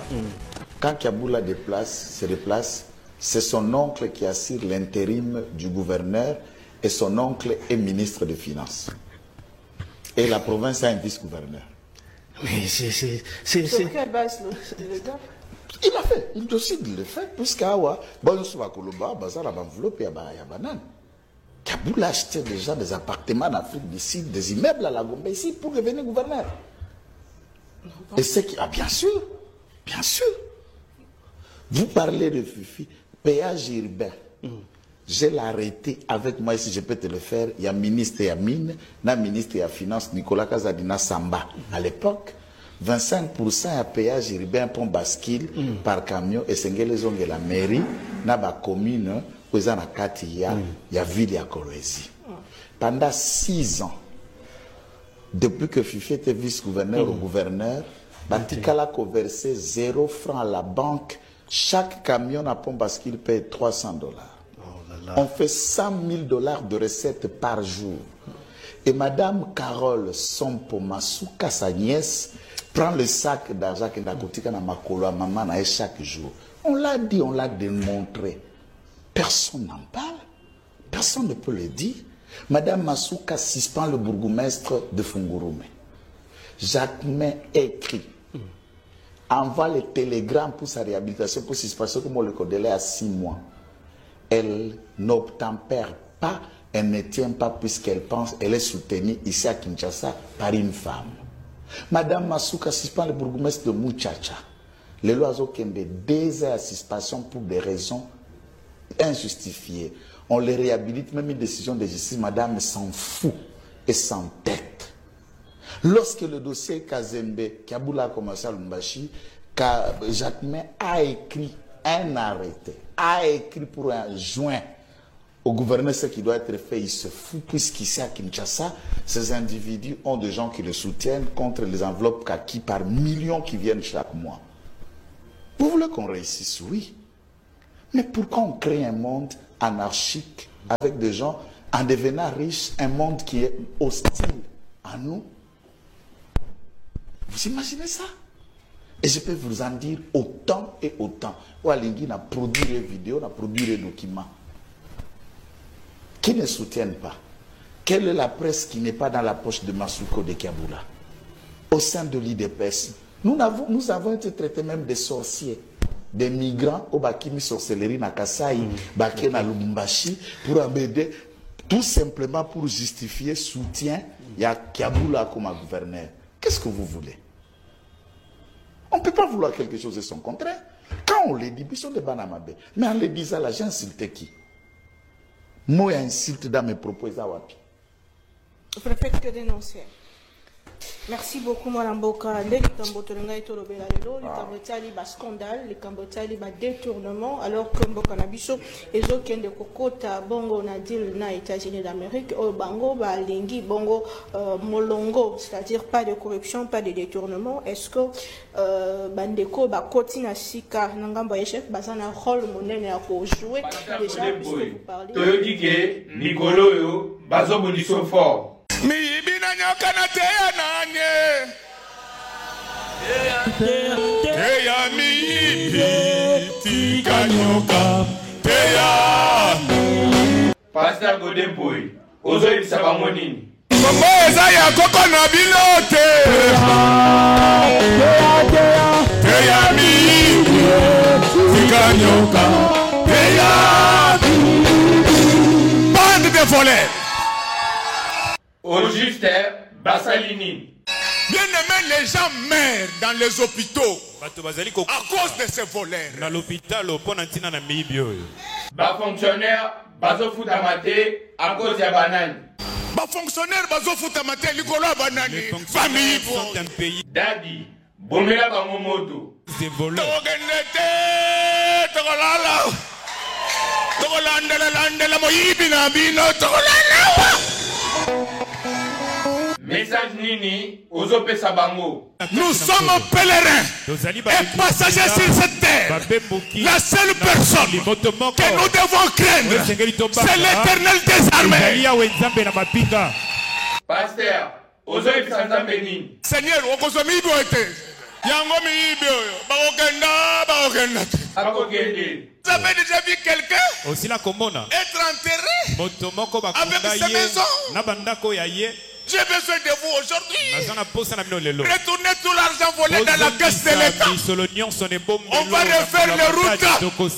Quand Kiaboula se déplace, c'est son oncle qui assure l'intérim du gouverneur et son oncle est ministre des Finances. Et la province a un vice-gouverneur. Mais c'est... Sur quelle base le gars? Il a fait, il décide de le faire, puisqu'Awa, bon, sur la Koloba, Bazar, la enveloppe, il y a banane. Kiaboula achetait déjà des appartements en Afrique du Sud, des immeubles à la Gombe ici pour devenir gouverneur. Et c'est qui. Ah, bien sûr, bien sûr. Vous parlez de Fifi, péage urbain. Je l'ai arrêté avec moi, si je peux te le faire. Il y a ministre et mine, il y a ministre et finance, Nicolas Kazadina Samba. À l'époque, 25% à péage urbain pour bascule par camion et c'est la mairie, na ba commune, où il y a ville et Kolwezi. Pendant 6 ans, depuis que Fifi était vice-gouverneur ou gouverneur, Batikala a versé 0 francs à la banque. Chaque camion à pont bascule paye $300. On fait $100 000 de recettes par jour. Et Madame Carole Sompo Masuka, sa nièce, prend le sac d'argent qu'elle a coûté à Makolo, à maman, chaque jour. On l'a dit, on l'a démontré. Personne n'en parle. Personne ne peut le dire. Madame Masuka suspend le bourgmestre de Fungurume. Jacquemin écrit. Envoie les télégrammes pour sa réhabilitation, pour suspension, comme on le connaît à 6 mois. Elle n'obtempère pas, elle ne tient pas puisqu'elle pense, elle est soutenue ici à Kinshasa par une femme. Madame Masuka suspend le bourgmestre de Muchacha. Les lois ont 2 ans à suspension pour des raisons injustifiées. On les réhabilite, même une décision de justice, madame s'en fout et s'entête. Lorsque le dossier Kazembe, Kiaboula a commencé à Lumbashi, Jacquemin a écrit un arrêté, a écrit pour un joint au gouverneur ce qui doit être fait, il se fout, puisqu'ici à Kinshasa, ces individus ont des gens qui le soutiennent contre les enveloppes kaki par millions qui viennent chaque mois. Vous voulez qu'on réussisse? Oui. Mais pourquoi on crée un monde anarchique avec des gens en devenant riches, un monde qui est hostile à nous? Vous imaginez ça? Et je peux vous en dire autant et autant. Oualingui a produit des vidéos, a produit des documents qui ne soutiennent pas. Quelle est la presse qui n'est pas dans la poche de Masuko de Kiaboula? Au sein de l'IDPS, nous avons été traités même des sorciers, des migrants au Bakimi sorcellerie na Kasai, Baké na Lumbashi, pour embêter, tout simplement pour justifier soutien à Kiaboula comme gouverneur. Qu'est-ce que vous voulez? On ne peut pas vouloir quelque chose de son contraire. Quand on les dit, ils sont des banamabé. Mais en les disant là, j'ai insulté qui? Moi, insulte dans mes propos. Vous ne faites que dénoncer. Merci beaucoup, Mme Boka. Les Cambotolanga et Tolobela, les Cambotali, bas scandale, les Cambotali, bas détournement, alors que Mboka Nabiso, et autres de Kokota, Bongo, Nadil, na États-Unis d'Amérique, Bango, Balingi, Bongo, Molongo, c'est-à-dire pas de corruption, pas de détournement. Est-ce que Bandeko, Kotina Sika, Nangamba Chef, Bazana, rôle monnaie à jouer déjà, puisque vous parlez. Toyodike, Nicolo, Bazo Bonisso fort. Mi ibina nyoka na teya nanye teya mi ibi tika nyoka teya Pasteur Godemboy, ozo ibisa bango nini? Kombo eza ya koko na bilote teya mi ibi tika nyoka teya bande de voleurs. Au juste, Bassalini. Bien aimé, les gens meurent dans les hôpitaux à cause de ces voleurs. Dans l'hôpital, Bas fonctionnaire, bazo foutamate à cause de banane. Bas fonctionnaire, bazo foutamate likolo banane. Famille sont un pays. Daddy, bomela bangomoto. Des voleurs. Message Nini, Ozope Sabango. Nous sommes pèlerins et passagers sur cette terre. La seule personne que nous devons craindre, c'est l'Éternel des armées. Pasteur, Ozope Sanzambeni. Seigneur, Yango miibi oyo. Bakokenda. Vous avez déjà vu quelqu'un aussi la commune être enterré avec sa maison? J'ai besoin de vous aujourd'hui. Retournez tout l'argent volé dans la caisse de l'État. On va refaire les routes.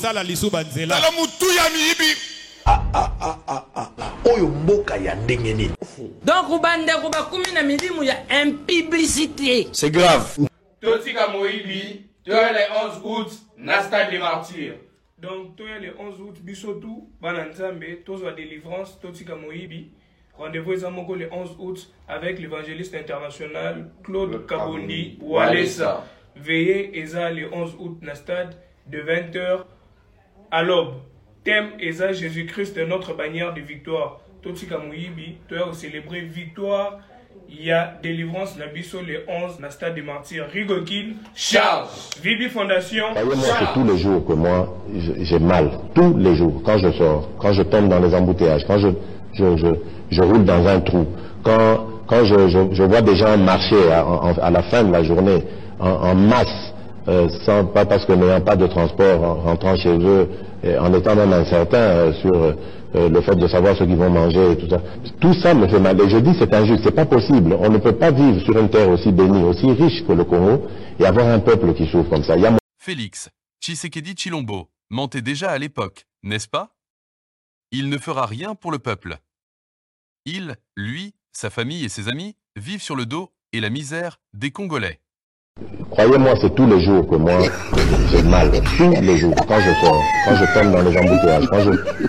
Donc, il y a une publicité. C'est grave. Totika Moïbi, tu as les 11 août, Nasta des martyrs. Donc, tu as les 11 août, Bissotou, Bananzambe, Tozo délivrance, Totika Moïbi. Rendez-vous le 11 août avec l'évangéliste international Claude Kabondi Walesa. Veillez Eza le 11 août dans stade de 20h à l'aube. Thème Eza Jésus-Christ est notre bannière de victoire. Totika Moïbi, tu as célébré victoire. Il y a délivrance la biso le 11 dans stade des martyrs. Rigokin, Charles, Vibi Fondation. C'est tous les jours que moi j'ai mal. Tous les jours. Quand je sors, quand je tombe dans les embouteillages, quand je roule dans un trou, quand je vois des gens marcher à la fin de la journée en masse, pas parce que n'ayant pas de transport, en rentrant chez eux, en étant même incertain sur le fait de savoir ce qu'ils vont manger et tout ça me fait mal. Et je dis c'est injuste, c'est pas possible. On ne peut pas vivre sur une terre aussi bénie, aussi riche que le Congo et avoir un peuple qui souffre comme ça. Félix Tshisekedi Tshilombo mentait déjà à l'époque, n'est-ce pas? Il ne fera rien pour le peuple. Il, lui, sa famille et ses amis vivent sur le dos et la misère des Congolais. Croyez-moi, c'est tous les jours que moi j'ai mal. Tous les jours. Quand je sors, quand je tombe dans les embouteillages, quand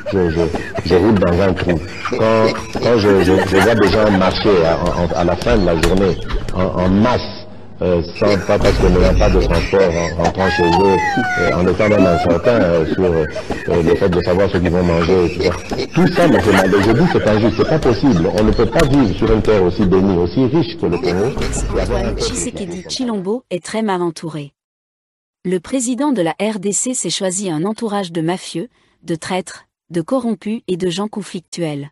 je roule dans un trou, quand je vois des gens marcher à la fin de la journée en masse, pas parce que n'ayant pas de transport, en rentrant chez eux, en étant même incertain sur le fait de savoir ce qu'ils vont manger et tout ça. Tout ça me fait mal. Et je dis c'est injuste, c'est pas possible. On ne peut pas vivre sur une terre aussi bénie, aussi riche que le Congo. Antoine Tshisekedi Tshilombo est très mal entouré. Le président de la RDC s'est choisi un entourage de mafieux, de traîtres, de corrompus et de gens conflictuels.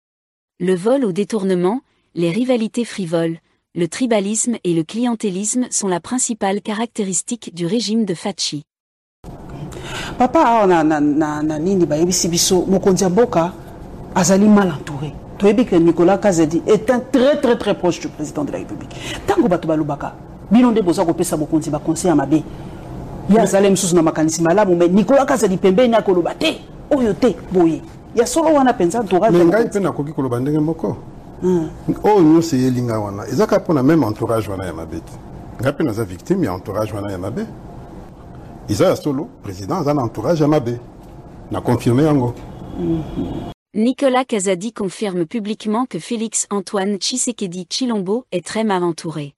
Le vol au détournement, les rivalités frivoles, le tribalisme et le clientélisme sont la principale caractéristique du régime de Fachi. Papa na nini ba yebisi biso mokonzi mboka azali mal entouré. Toyebi que Nicolas Kazadi est un très proche du président de la République. Tango bato balubaka bino nde boza kopesa mokonzi ba conseil ya mabe. Ya zalem susu na makanisi malamu mais Nicolas Kazadi pembeni akoloba te oyo te boye. Ya solo wana penza entourage. Ngai pe na koki koloba ndenge moko. Oh nous c'est yelinga wana ezaka pona même entourage wana ya mabeti ngapi naza victime ya entourage wana ya mabe isa solo président za entourage ya mabe na confirmer yango. Nicolas Kazadi confirme publiquement que Félix Antoine Tshisekedi Tshilombo est très mal entouré.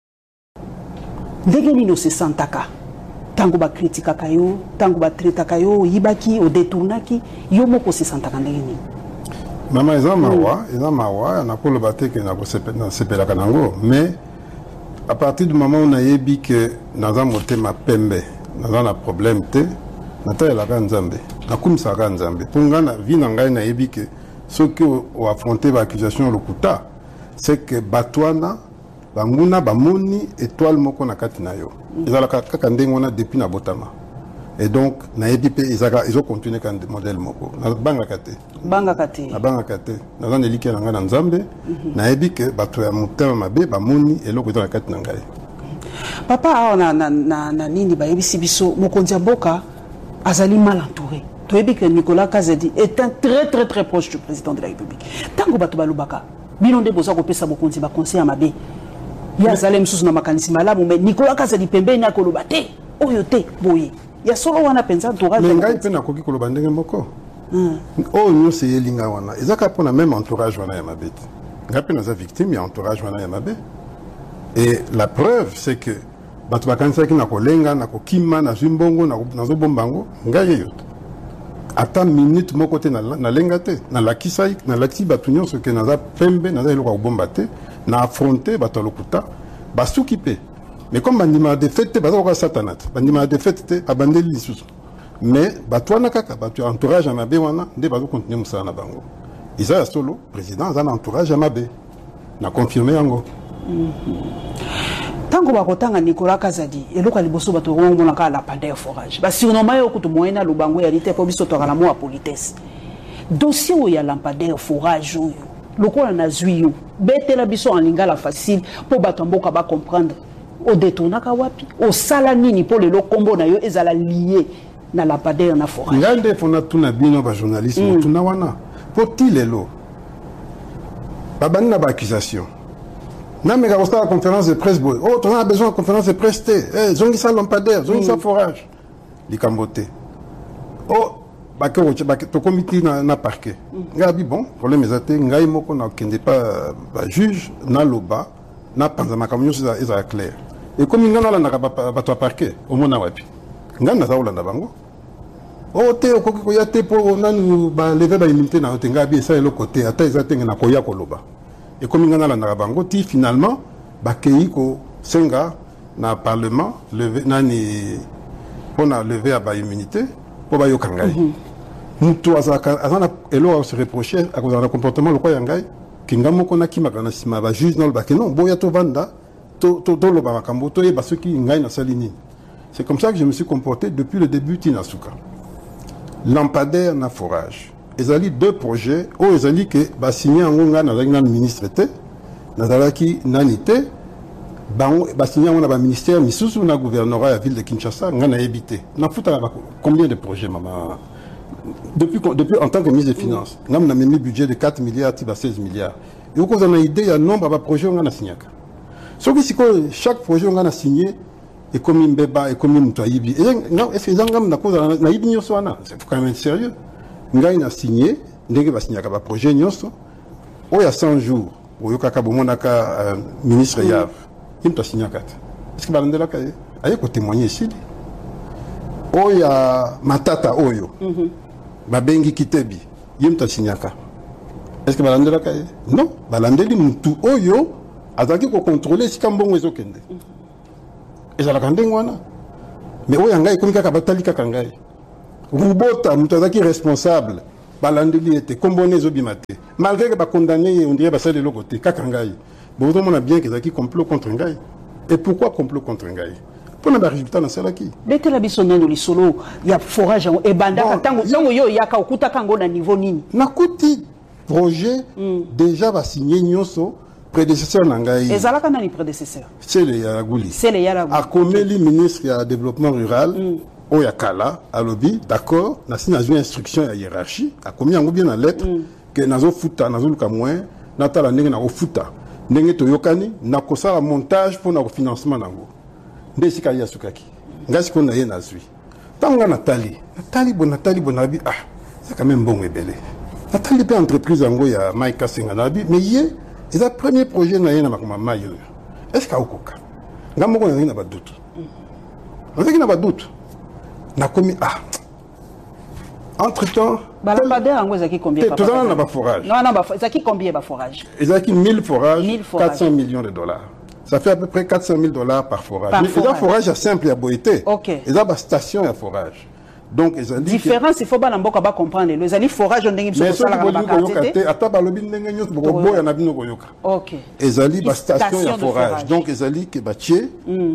Ndenge nino se santaka tango ba kritikaka yo tango ba traitaka yo yibaki o détournaki yo moko se santaka ndenge nini? Mama eza mawa na ko lobate ke na ko sepela kanango mais à partir du moment où on a yebi que naza motema pembe naza na problème te nata la nzambe na kumisa ka nzambe ponga na vie na ngai na yebi que ce que o affronter ba accusation lokuta c'est que batwana banguna bamoni étoile moko na kati na yo ezala kaka ndenge wana depuis na botama. Et donc, na EDP, ils ont continué quand le modèle moko. Na bangakate. Bangakate. Na bangakate. Na zan elike na ngana nzambe. Na ebi ke bato ya mutema mabe ba moni eloko dans la kate na ngai. Papa na nini ba yebisi biso mokonzi mboka azali mal entouré. Toyebi que Nicolas Kazadi est un très proche du président de la République. Tango bato balubaka bino nde boza kopesa mokonzi ba conseil ya mabe. Ya zalem susu na makanisi malamu mais Nicolas Kazadi pembeni akoloba te oyo te boye. Ya solo wana penza entourage. Ngai pe na koki koloba ndenge moko. Oh nous c'est yelinga wana ezaka pona même entourage wana ya mabeti ngapi naza victime ya entourage wana ya mabe. Et la preuve c'est que bato bakanisa ki na kolenga na kokima na zimbongo na zo bombango ngai yo ata minute moko te na lenga te na lakisai na lati bato nyonso ke naza pembe naza eloko ya kobomba te na affronter bato lokuta basuki pe. Mais comme bandima de fête baza ko satanat bandima de fête abandeli lisusu mais batwana kaka batu entourage mabe wana nde bazo continuer musala na bango isa solo président za entourage mabe na confirmer yango. tango bakotanga Nicolas Kazadi eloko liboso bato ngomona ka la pandeur forage ba surnommer yo kutu moyena lubango ya lite po biso to kala mo politesse dossier o ya lampadaire forage oyo lokola na zuyo betela biso en lingala facile po bato mboka ba comprendre o détournaka wapi o sala nini po le kombo na yo ezala lié na lampadaire na forage ngande fona tuna bino ba journalisme tuna wana poti lelo babani na ba accusation na mega au la conférence de presse boy oh on a besoin de conférence de presse eh zongi sa lampadaire zongi sa forage likambote oh bakero to comité na parquet ngabi bon problème ezate ngai moko na kende pas ba juge na loba na panza makamyo za clair et comme ngana la na ba to parquet au mona wapi ngana za ulanda bango oh te okoki ko ya te po nanu ba lever ba immunité na te ngabi ça le côté ata ezate na ko ya ko loba et comme ngana la na bango ti finalement bakei ko senga na parlement lever nani pona lever à ba immunité pour ba yokangai mutu azana elo se reprocher à cause de comportement le quoi yangai kinga moko na kimaka na sima ba juge na le ba non boya to vanda to lo ba makambo to e ba ceux qui ngai na salini. C'est comme ça que je me suis comporté depuis le début Tinasuka. Lampadaire na forage. Ezali deux projets o ezali que ba signé ngonga na zali na ministre té na zalaki nanité bango ba signé na ba ministère misusu na gouvernorat la ville de Kinshasa ngana ebité. Na futa combien de projets maman depuis en tant que ministre des Finances, ngam na mis budget de 4 milliards tiba 16 milliards. Et au cause on a idée il y a nombre de projets ngana signaka. Sauf que chaque projet ngana signé et comme Mbeba et comme Mutaibi. Et non, est-ce que ngam na cause na ibi nyoso wana, c'est quand même sérieux. Ngai na signé, ndenge ba signaka ba projet nyoso. O ya 100 jours, o yokaka bomonaka ministre Yav. Il t'a signé 4. Est-ce que balandela kaye? Aye ko témoigner ici. O ya matata oyo. Babengi Kitebi. Yim t'a signé 4. Est-ce que balandela kaye? Non, balandeli mutu oyo azaki ko contrôler si kambongo ezokende. Ezala kandengwana. Mais oyo ngai komika ka batali kaka ngai. Rubota mutu azaki responsable. Balandeli était combonné zobimate. Malgré que ba condamné on dirait ba sale lokote kaka ngai. Bon on a bien que ezaki complot contre ngai. Et pourquoi complot contre ngai? Pour na résultat na salaki. Betela biso nano lisolo ya forage e banda tango yo yaka okuta kango na niveau nini? Na kuti projet déjà va signer nyoso prédécesseur nangai. Ezalaka nani prédécesseur? C'est le Yaraguli. C'est le Yaraguli. A comeli ministre du développement rural o yakala a lobby d'accord na signé une instruction à hiérarchie a commis en bien en lettre que nazo futa nazo luka moins natala ndenge na futa ndenge to yokani na kosala montage pour na financement nango. Ndesika ya sukaki. Ngasi ko na ye na zui. Tanga Nathalie bonabi ah c'est quand même bon et belé. Nathalie pe entreprise yango ya Maika Senganabi mais yé c'est le premier projet na yena makoma mayo. Est-ce ka okoka? Ngamoko na ba doute. On a pas doute. Na komi ah. Entre-temps, lampadaire yango ezaki combien papa? Tout ça na ba forage. Non, ezaki combien ba forage? Ezaki 1000 forages, 400 millions de dollars. Ça fait à peu près $400,000 par forage. Mais il y a un forage simple à Boïté. OK. Il y a une station à forage. Donc, ils ont dit. Différence, il faut pas comprendre. Les alliés forage, on a une station à OK. Ils ont dit une station à forage. Donc, ils ont dit que Batié,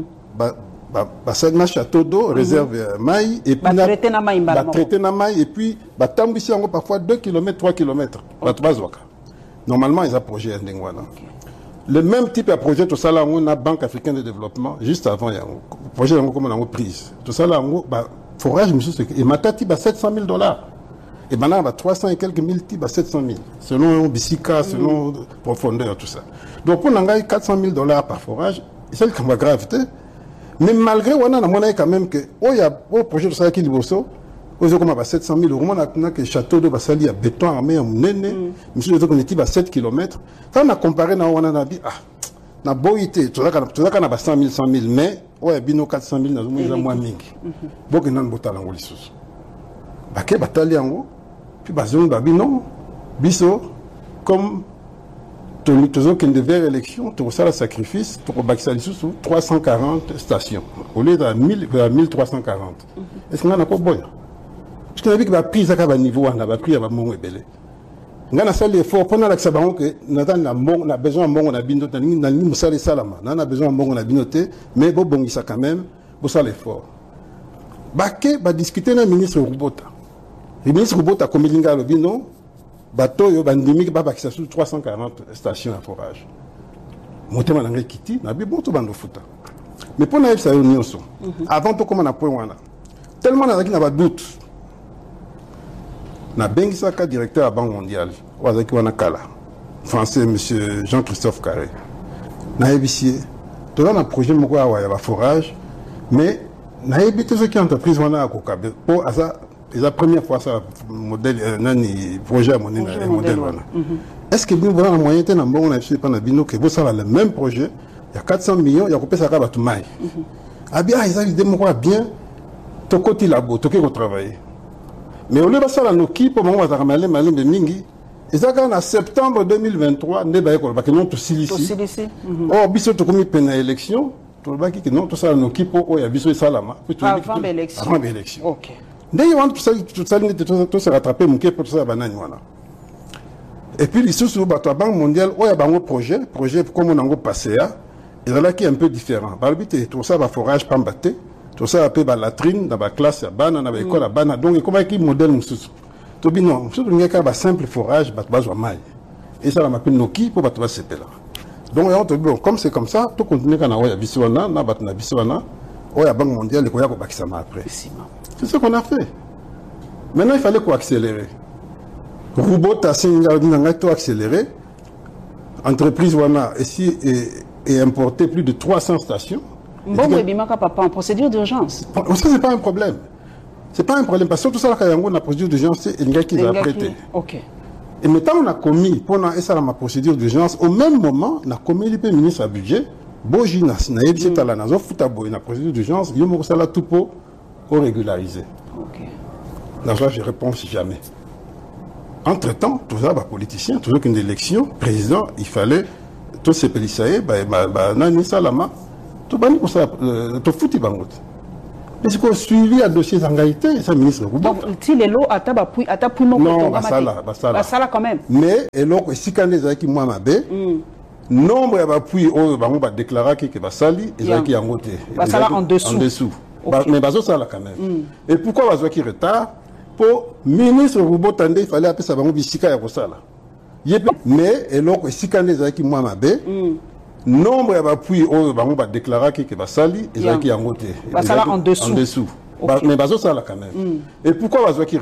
un château d'eau, réserve maï, et puis traité na maï, et puis, ici parfois 2 km, 3 km. Normalement, ils ont un projet à Ndengwana. Le même type de projet, tout ça là, on a Banque africaine de développement, juste avant, il y a un projet comme on a prise. Tout ça là, forage, et Matati, $700,000. Et maintenant, 300 et quelques mille types, 700,000. Selon Bissika, selon profondeur, tout ça. Donc, pour n'engager $400,000 par forage, c'est une gravité. Mais malgré, on a quand même que, il y a un projet de ça qui est beau. Aux comme à 700,000 euros, on a que château de Bassali à béton armé à Mounene, monsieur le on à 7 km. Quand on a comparé, on a dit, ah, na boité, tout ça qu'on a 100,000, 100,000, mais, ouais, bino 400,000, nous avons moins mingi. Bon, que nous avons botalango les sous. Baké bataliango, puis bazon babino, biso, comme, tout ce qui devait élection, tout ça, le sacrifice, pour Baksali sous 340 stations, au lieu de 1340. Est-ce qu'on a pas bon? Parce que la vie qui va pris à niveau, on a pris à mon ébélé. ngana sali effort pendant la sabango que na besoin mbongo na bino na ni musale salama na besoin mbongo na bino te mais bo bongisa quand même bo sala effort bake ba discuter na ministre Rubota le ministre Rubota komelinga lo bino bato yo bandimi ba bakisa sur 340 stations à forage motema na ngekiti na bi bon to bando futa mais pour na ça nyonso avant to comment na point wana tellement na zaki na ba doute na bengisaka directeur à Banque mondiale wazaki wana kala français monsieur Jean-Christophe Carré na ebisie to na projet moko ya ba forage mais na ebité ce qui entreprise wana akokabe pour asa la première fois ça modèle nani projet monena modèle wana est-ce que nous voilà moyen te na mbongo na biso pa na bino que vous ça le même projet il y a 400 millions il y a kopesa ka batu mai abia ils avaient des moko bien to koti labo to ke ko travailler mais au lieu de ça, la Noki, pour le moment, on va aller de Mingi. Et ça, en septembre 2023, on va aller non tout ici. Or, biso to comme peine élection, tout le monde qui non tout ça, la Noki pour y a biso salama. Avant l'élection. Avant l'élection. Ok. D'ailleurs, tout ça, tout se rattraper, mon pour ça, banane voilà. Et puis, les sous la Banque mondiale, il y a un projet comme on a passé là, et là qui est un peu différent. Par le tout ça va forage pas battre. Tout ça appelle la latrine dans la classe, dans l'école, donc comment est-ce modèle mususu to bino mususu ngeka ba simple forage ba bazwa mai et ça la m'appelle Noki pour ba to sepela donc on te bon comme c'est comme ça tout continuer kana oya biswana na ba na biswana oya Banque mondiale ko ya ko bakisa ma après c'est ce qu'on a fait maintenant il fallait quoi accélérer Rubota singa dinanga to accélérer entreprise wana ici et importer plus de 300 stations. Bon, papa, en procédure d'urgence. Ça, c'est pas un problème. C'est pas un problème. Parce que tout ça, quand il y a une procédure d'urgence, c'est un gars qui va prêter. Ok. Et maintenant, on a commis, pendant ça, ma procédure d'urgence, au même moment, on a commis le ministre à budget, Boji Nasina, et c'est à la Nazo, Foutabo, une procédure d'urgence, il y a ça tout pour régulariser. Ok. Dans ça, je réponds si jamais. Entre-temps, tout ça, politicien, toujours qu'une élection, président, il fallait, tous ces policiers, Nani Salama, tout bani pour ça, tout foutu bangot. Mais c'est qu'on suivi à dossier d'engagité, ça ministre. Donc, si les lots à tapui non, basala quand même. Mais et là, si quand les qui moi m'abé, nombre d'appui au bango va déclarer que basali et ça qui en côté. Basala en dessous. En dessous. Mais baso ça là quand même. Et pourquoi baso qui retard? Pour ministre Rubotande, il fallait appeler ça bango bisika ya kosala. Mais et là, si quand les qui moi m'abé, nombre d'appui au bango va déclarer que basali et ça qui en côté. Basala en dessous. En dessous. Mais baso ça là quand même. Et pourquoi baso qui